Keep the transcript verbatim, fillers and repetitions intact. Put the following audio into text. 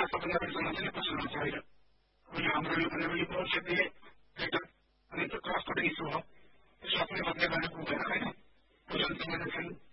सबभन्दा बढी समस्या नै पसलमा छ अहिले अनि हाम्रो यो भनेको यो भविष्यले एउटा अनि त्यो क्रस कटिङ इस्यु हो त्यसो आफ्नो बदले गरेको हुँदैन होइन पहिला समस्या छन्